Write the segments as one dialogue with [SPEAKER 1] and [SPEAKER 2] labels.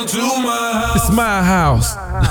[SPEAKER 1] It's my house.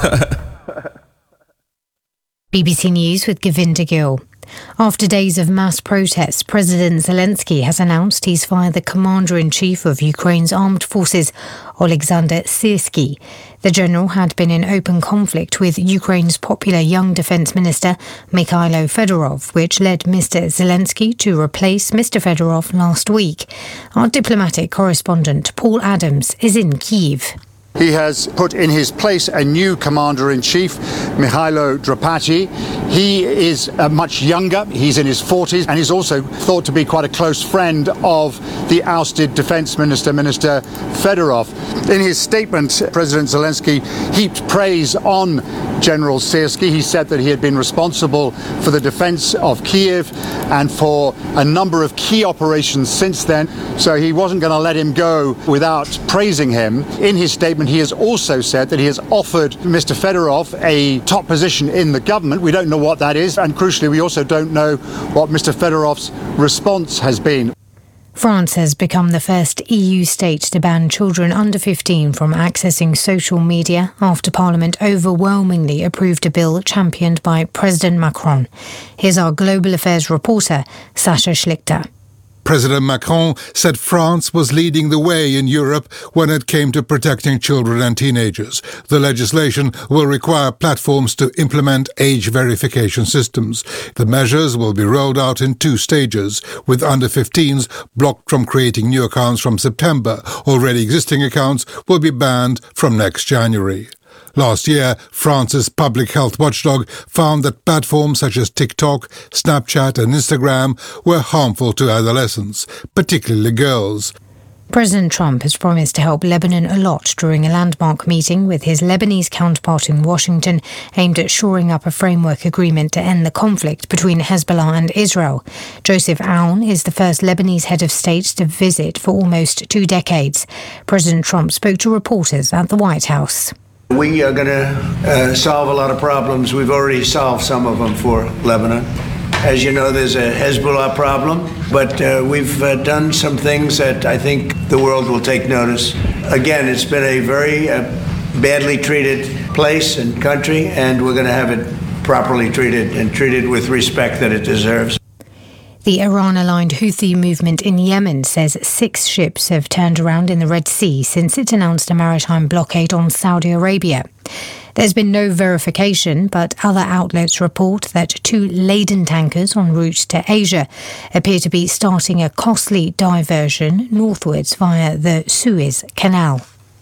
[SPEAKER 2] BBC News with Govinda Gill. After days of mass protests, President Zelensky has announced he's fired the Commander-in-Chief of Ukraine's armed forces, Oleksandr Syrsky. The general had been in open conflict with Ukraine's popular young defence minister, Mikhailo Fedorov, which led Mr. Zelensky to replace Mr. Fedorov last week. Our diplomatic correspondent, Paul Adams, is in Kyiv.
[SPEAKER 3] He has put in his place a new Commander-in-Chief, Mihailo Drapati. He is much younger, he's in his 40s, and he's also thought to be quite a close friend of the ousted Defence Minister, Minister Fedorov. In his statement, President Zelensky heaped praise on General Syrsky. He said that he had been responsible for the defence of Kyiv and for a number of key operations since then, so he wasn't going to let him go without praising him. In his statement, he has also said that he has offered Mr. Fedorov a top position in the government. We don't know what that is, and crucially, we also don't know what Mr. Fedorov's response has been.
[SPEAKER 2] France has become the first EU state to ban children under 15 from accessing social media after Parliament overwhelmingly approved a bill championed by President Macron. Here's our global affairs reporter, Sasha Schlichter.
[SPEAKER 4] President Macron said France was leading the way in Europe when it came to protecting children and teenagers. The legislation will require platforms to implement age verification systems. The measures will be rolled out in 2 stages, with under-15s blocked from creating new accounts from September. Already existing accounts will be banned from next January. Last year, France's public health watchdog found that platforms such as TikTok, Snapchat and Instagram were harmful to adolescents, particularly girls.
[SPEAKER 2] President Trump has promised to help Lebanon a lot during a landmark meeting with his Lebanese counterpart in Washington aimed at shoring up a framework agreement to end the conflict between Hezbollah and Israel. Joseph Aoun is the first Lebanese head of state to visit for almost 2 decades. President Trump spoke to reporters at the White House.
[SPEAKER 5] We are going to solve a lot of problems. We've already solved some of them for Lebanon. As you know, there's a Hezbollah problem, but we've done some things that I think the world will take notice. Again, it's been a very badly treated place and country, and we're going to have it properly treated and treated with respect that it deserves.
[SPEAKER 2] The Iran-aligned Houthi movement in Yemen says 6 ships have turned around in the Red Sea since it announced a maritime blockade on Saudi Arabia. There's been no verification, but other outlets report that 2 laden tankers en route to Asia appear to be starting a costly diversion northwards via the Suez Canal.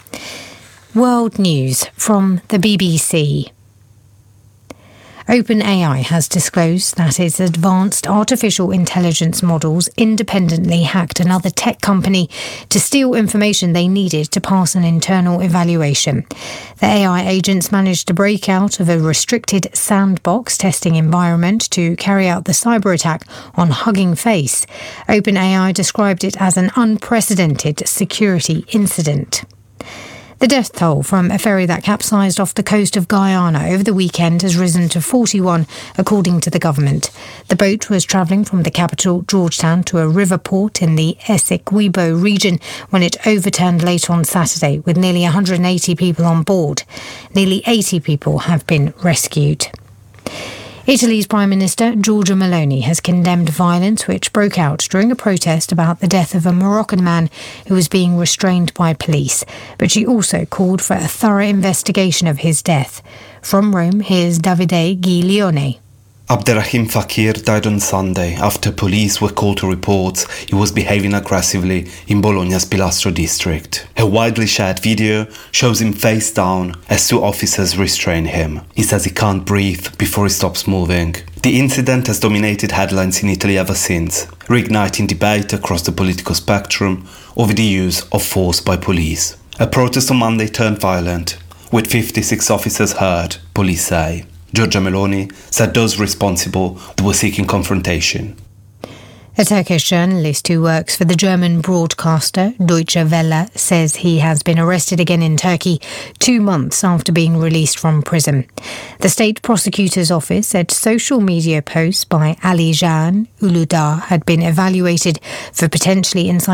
[SPEAKER 2] World News from the BBC. OpenAI has disclosed that its advanced artificial intelligence models independently hacked another tech company to steal information they needed to pass an internal evaluation. The AI agents managed to break out of a restricted sandbox testing environment to carry out the cyber attack on Hugging Face. OpenAI described it as an unprecedented security incident. The death toll from a ferry that capsized off the coast of Guyana over the weekend has risen to 41, according to the government. The boat was travelling from the capital, Georgetown, to a river port in the Essequibo region when it overturned late on Saturday, with nearly 180 people on board. Nearly 80 people have been rescued. Italy's Prime Minister Giorgia Meloni has condemned violence which broke out during a protest about the death of a Moroccan man who was being restrained by police, but she also called for a thorough investigation of his death. From Rome, here's Davide Giglione.
[SPEAKER 6] Abderrahim Fakir died on Sunday after police were called to report he was behaving aggressively in Bologna's Pilastro district. A widely shared video shows him face down as 2 officers restrain him. He says he can't breathe before he stops moving. The incident has dominated headlines in Italy ever since, reigniting debate across the political spectrum over the use of force by police. A protest on Monday turned violent, with 56 officers hurt, police say. Giorgia Meloni said those responsible were seeking confrontation.
[SPEAKER 2] A Turkish journalist who works for the German broadcaster Deutsche Welle says he has been arrested again in Turkey 2 months after being released from prison. The state prosecutor's office said social media posts by Ali Can Uludağ had been evaluated for potentially inciting